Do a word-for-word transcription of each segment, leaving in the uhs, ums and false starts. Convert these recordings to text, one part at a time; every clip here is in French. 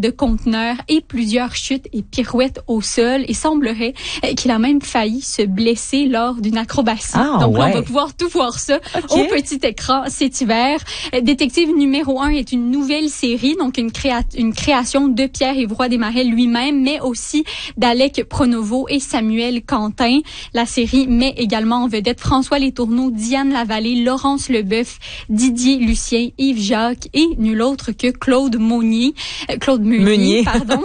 de conteneurs et plusieurs chutes et pirouettes au sol. Et semblerait qu'il a même failli se blesser lors d'une acrobatie. Ah, Donc là, ouais. on va pouvoir tout voir ça okay. au petit écran cet hiver. Détective numéro un est une nouvelle série, donc une, créa une création de Pierre-Yves Roy Desmarais lui-même, mais aussi d'Alec Pronovo et Samuel Quentin. La série met également en vedette François Letourneau, Diane Lavallée, Laurence Leboeuf, Didier Lucien, Yves Jacques et nul autre que Claude Monnier. Euh, Claude Meunier, Meunier. pardon.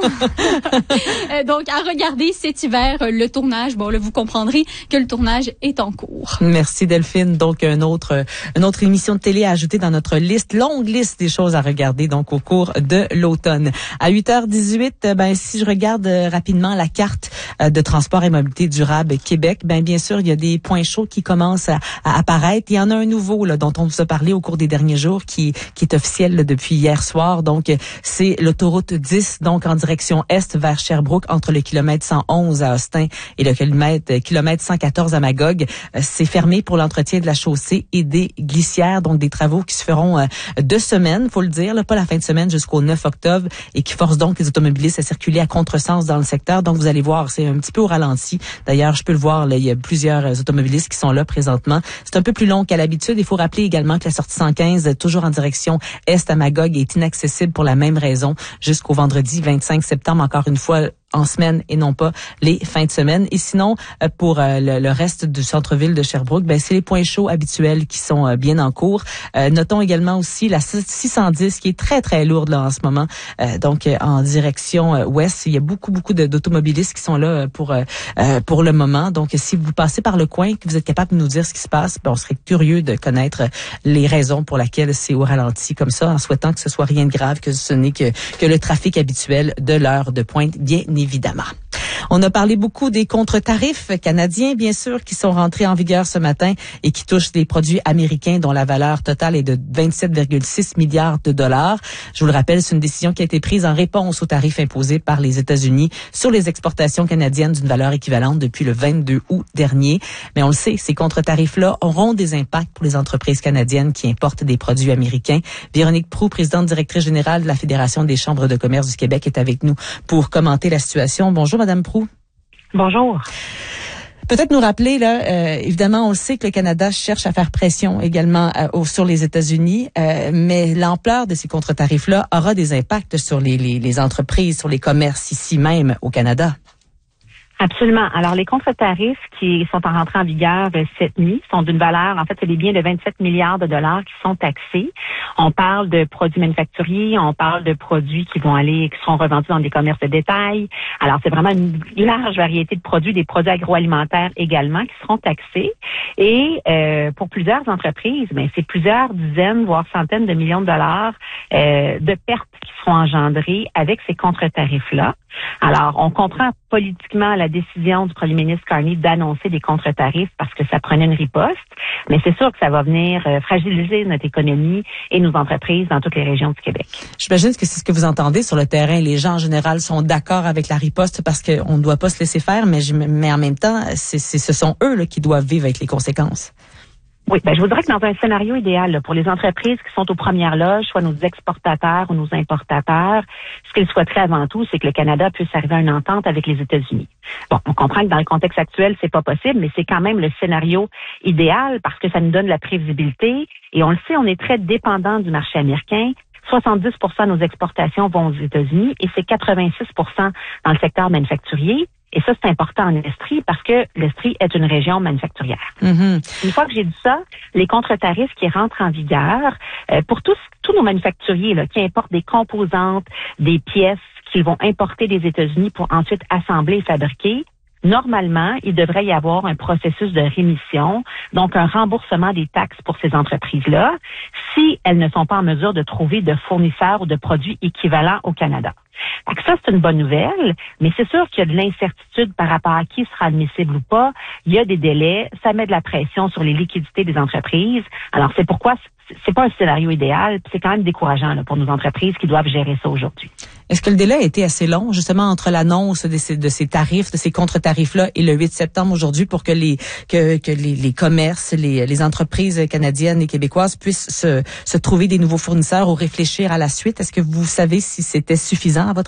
euh, donc, à regarder cet hiver, le tournage, bon là, vous comprendrez que le tournage est en cours. Merci Delphine. Donc, un autre, une autre émission de télé à ajouter dans notre liste, longue liste des choses à regarder donc au cours de l'automne. À huit heures dix-huit, ben si je regarde rapidement la carte de transport et mobilité durable Québec, ben bien sûr, il y a des points chauds qui commencent à, à apparaître. Il y en a un nouveau là, dont on vous a parlé au cours des derniers jours qui, qui est officiel là, depuis hier soir. Donc, c'est l'autoroute dix, donc en direction est vers Sherbrooke, entre le kilomètre cent onze à Austin et le kilomètre, kilomètre cent quatorze à Magog. C'est fermé pour l'entretien de la chaussée et des glissières, donc des travaux qui se feront euh, deux semaines, faut le dire, là, pas la fin de semaine, jusqu'au neuf octobre, et qui forcent donc les automobilistes à circuler à contresens dans le secteur. Donc, vous allez voir, c'est un petit peu au ralenti. D'ailleurs, je peux le voir, là, il y a plusieurs automobilistes qui sont là présentement. C'est un peu plus long qu'à l'habitude. Il faut rappeler également que la sortie cent quinze, toujours en direction est à Magog, est inaccessible pour la même raison jusqu'au vendredi vingt-cinq septembre, encore une fois, en semaine et non pas les fins de semaine. Et sinon, pour le, le reste du centre-ville de Sherbrooke, ben c'est les points chauds habituels qui sont bien en cours. Euh, notons également aussi la six cent dix qui est très, très lourde là en ce moment. Euh, donc, en direction ouest, il y a beaucoup, beaucoup de, d'automobilistes qui sont là pour euh, pour le moment. Donc, si vous passez par le coin, que vous êtes capable de nous dire ce qui se passe, ben, on serait curieux de connaître les raisons pour lesquelles c'est au ralenti comme ça, en souhaitant que ce soit rien de grave, que ce n'est que, que le trafic habituel de l'heure de pointe, bien évidemment. On a parlé beaucoup des contre-tarifs canadiens, bien sûr, qui sont rentrés en vigueur ce matin et qui touchent des produits américains dont la valeur totale est de vingt-sept virgule six milliards de dollars. Je vous le rappelle, c'est une décision qui a été prise en réponse aux tarifs imposés par les États-Unis sur les exportations canadiennes d'une valeur équivalente depuis le vingt-deux août dernier. Mais on le sait, ces contre-tarifs-là auront des impacts pour les entreprises canadiennes qui importent des produits américains. Véronique Proulx, présidente directrice générale de la Fédération des chambres de commerce du Québec, est avec nous pour commenter la situation. Bonjour, Madame Proulx. Bonjour. Peut-être nous rappeler, là, euh, évidemment, on le sait que le Canada cherche à faire pression également euh, sur les États-Unis, euh, mais l'ampleur de ces contre-tarifs-là aura des impacts sur les, les, les entreprises, sur les commerces ici même au Canada. Absolument. Alors, les contre-tarifs qui sont en rentrée en vigueur cette nuit sont d'une valeur, en fait, c'est des biens de vingt-sept milliards de dollars qui sont taxés. On parle de produits manufacturiers, on parle de produits qui vont aller, qui seront revendus dans des commerces de détail. Alors, c'est vraiment une large variété de produits, des produits agroalimentaires également qui seront taxés. Et euh, pour plusieurs entreprises, ben, c'est plusieurs dizaines, voire centaines de millions de dollars euh, de pertes qui seront engendrées avec ces contre-tarifs-là. Alors, on comprend politiquement la décision du premier ministre Carney d'annoncer des contre-tarifs parce que ça prenait une riposte, mais c'est sûr que ça va venir euh, fragiliser notre économie et nos entreprises dans toutes les régions du Québec. J'imagine que c'est ce que vous entendez sur le terrain. Les gens, en général, sont d'accord avec la riposte parce qu'on ne doit pas se laisser faire, mais, mais en même temps, c'est, c'est, ce sont eux là, qui doivent vivre avec les conséquences. Oui, ben je vous dirais que dans un scénario idéal, là, pour les entreprises qui sont aux premières loges, soit nos exportateurs ou nos importateurs, ce qu'ils souhaiteraient avant tout, c'est que le Canada puisse arriver à une entente avec les États-Unis. Bon, on comprend que dans le contexte actuel, c'est pas possible, mais c'est quand même le scénario idéal parce que ça nous donne la prévisibilité et on le sait, on est très dépendant du marché américain. soixante-dix pour cent de nos exportations vont aux États-Unis et c'est quatre-vingt-six pour cent dans le secteur manufacturier. Et ça, c'est important en Estrie parce que l'Estrie est une région manufacturière. Mm-hmm. Une fois que j'ai dit ça, les contre-tarifs qui rentrent en vigueur, euh, pour tous, tous nos manufacturiers là, qui importent des composantes, des pièces qu'ils vont importer des États-Unis pour ensuite assembler et fabriquer, normalement, il devrait y avoir un processus de rémission, donc un remboursement des taxes pour ces entreprises-là, si elles ne sont pas en mesure de trouver de fournisseurs ou de produits équivalents au Canada. Donc ça, c'est une bonne nouvelle, mais c'est sûr qu'il y a de l'incertitude par rapport à qui sera admissible ou pas. Il y a des délais, ça met de la pression sur les liquidités des entreprises. Alors, c'est pourquoi c'est pas un scénario idéal, c'est quand même décourageant là, pour nos entreprises qui doivent gérer ça aujourd'hui. Est-ce que le délai a été assez long, justement, entre l'annonce de ces, de ces tarifs, de ces contre-tarifs-là et le huit septembre aujourd'hui pour que les que, que les, les commerces, les, les entreprises canadiennes et québécoises puissent se, se trouver des nouveaux fournisseurs ou réfléchir à la suite? Est-ce que vous savez si c'était suffisant à votre